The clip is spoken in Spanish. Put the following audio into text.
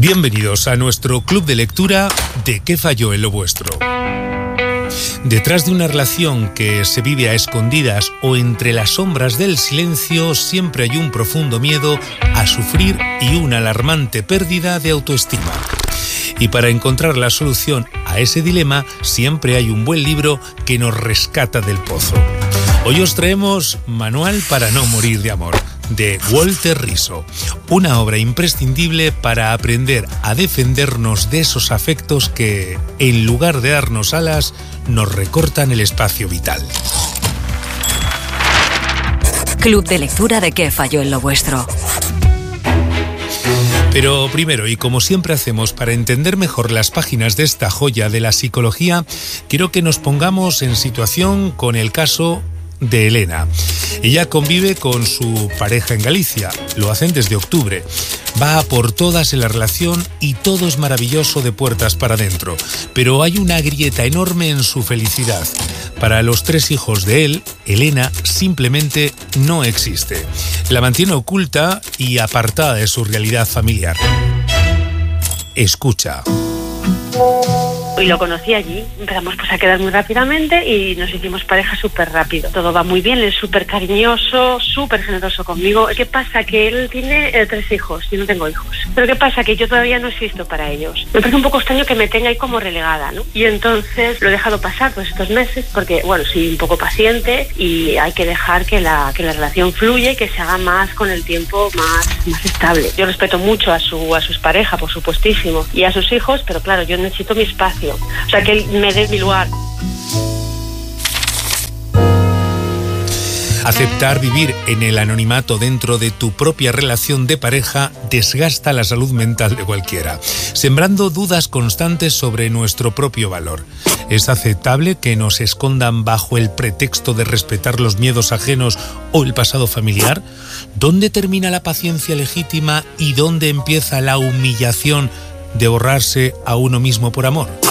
Bienvenidos a nuestro club de lectura de ¿Qué falló en lo vuestro? Detrás de una relación que se vive a escondidas o entre las sombras del silencio, siempre hay un profundo miedo a sufrir y una alarmante pérdida de autoestima. Y para encontrar la solución a ese dilema, siempre hay un buen libro que nos rescata del pozo. Hoy os traemos Manual para no morir de amor, de Walter Riso, una obra imprescindible para aprender a defendernos de esos afectos que, en lugar de darnos alas, nos recortan el espacio vital. Club de lectura de ¿Qué falló en lo vuestro? Pero primero, y como siempre hacemos para entender mejor las páginas de esta joya de la psicología, quiero que nos pongamos en situación con el caso de Elena. Ella convive con su pareja en Galicia, lo hacen desde octubre. Va a por todas en la relación y todo es maravilloso de puertas para adentro, pero hay una grieta enorme en su felicidad. Para los 3 hijos de él, Elena simplemente no existe. La mantiene oculta y apartada de su realidad familiar. Escucha. Y lo conocí allí, empezamos a quedar muy rápidamente y nos hicimos pareja súper rápido. Todo va muy bien, él es súper cariñoso, súper generoso conmigo. ¿Qué pasa? Que él tiene 3 hijos, yo no tengo hijos. Pero ¿qué pasa? Que yo todavía no existo para ellos. Me parece un poco extraño que me tenga ahí como relegada, ¿no? Y entonces lo he dejado pasar todos estos meses porque, bueno, soy un poco paciente y hay que dejar que la relación fluya y que se haga más con el tiempo, más estable. Yo respeto mucho a sus parejas, por supuestísimo, y a sus hijos, pero claro, yo necesito mi espacio. O sea, que él me dé mi lugar. Aceptar vivir en el anonimato dentro de tu propia relación de pareja desgasta la salud mental de cualquiera, sembrando dudas constantes sobre nuestro propio valor. ¿Es aceptable que nos escondan bajo el pretexto de respetar los miedos ajenos o el pasado familiar? ¿Dónde termina la paciencia legítima y dónde empieza la humillación de borrarse a uno mismo por amor?